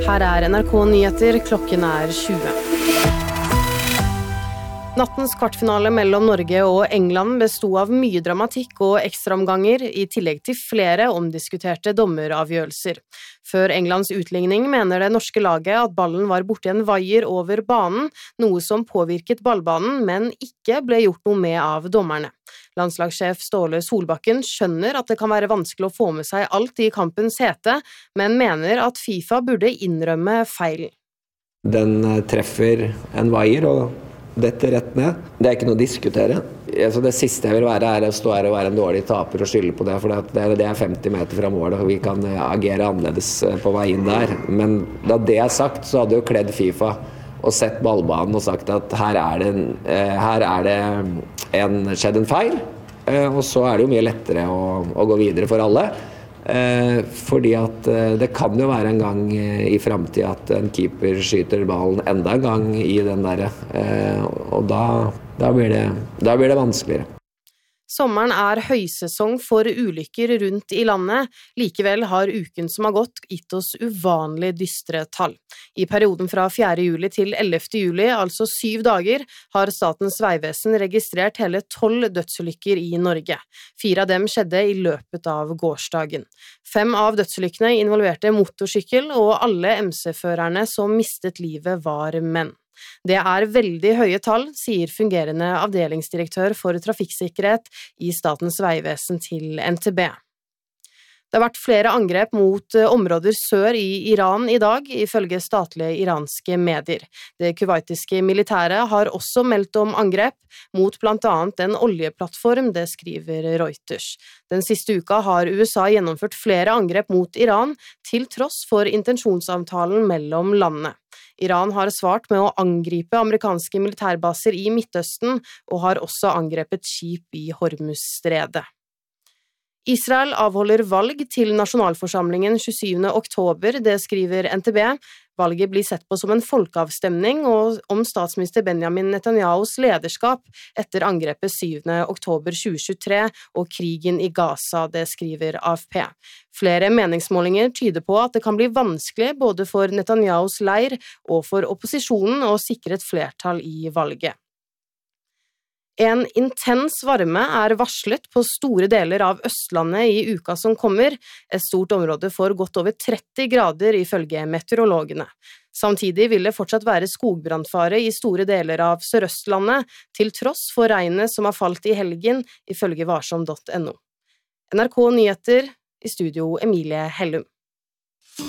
Her NRK Nyheter, klokken 20. Nattens kvartfinale mellom Norge og England bestod av mye dramatikk og ekstraomganger, i tillegg til flere omdiskuterte dommeravgjørelser. Før Englands utligning mener det norske laget at ballen var borti en vaier over banen, noe som påvirket ballbanen, men ikke ble gjort noe med av dommerne. Landslagssjef Ståle Solbakken skjønner at det kan være vanskelig å få med seg alt i kampens hete, men mener at FIFA burde innrømme feilen. Den treffer en vaier og detter rett ned. Det ikke noe å diskutere. Så det siste jeg vil være å stå her og være en dårlig taper og skylde på det, for det 50 meter fra målet, og vi kan agere annerledes på veien der. Men da det sagt, så hadde jo kledd FIFA og sett ballbanen og sagt at her er det skjedd en feil, og så er det jo mye lettere å gå videre for alle. Fordi at det kan jo være en gang i fremtiden at en keeper skyter ballen enda en gang i den der, og da blir det vanskeligere. Sommeren høysesong for ulykker rundt i landet, likevel har uken som har gått gitt oss uvanlig dystre tall. I perioden fra 4. juli til 11. juli, altså 7 dager, har Statens vegvesen registrert hele 12 dødsulykker i Norge. 4 av dem skjedde i løpet av gårsdagen. 5 av dødsulykkene involverte motorsykkel, og alle MC-førerne som mistet livet var menn. Det veldig høye tall, sier fungerende avdelingsdirektør for trafikksikkerhet i Statens vegvesen til NTB. Det har vært flere angrep mot områder sør i Iran i dag, ifølge statlige iranske medier. Det kuwaitiske militæret har også meldt om angrep mot blant annet en oljeplattform, det skriver Reuters. Den siste uka har USA gjennomført flere angrep mot Iran, til tross for intensjonsavtalen mellom landene. Iran har svart med å angripe amerikanske militærbaser i Midtøsten, og har også angrepet skip i Hormuzstredet. Israel avholder valg til nasjonalforsamlingen 27. oktober, det skriver NTB. Valget blir sett på som en folkeavstemning om statsminister Benjamin Netanyahus lederskap etter angrepet 7. oktober 2023 og krigen i Gaza, det skriver AFP. Flere meningsmålinger tyder på at det kan bli vanskelig både for Netanyahus leir og for opposisjonen å sikre et flertall i valget. En intens varme varslet på store deler av Østlandet i uka som kommer. Et stort område får godt over 30 grader ifølge meteorologene. Samtidig vil det fortsatt være skogbrannfare i store deler av Sørøstlandet, til tross for regnet som har falt i helgen, ifølge varsom.no. NRK Nyheter, i studio Emilie Hellum.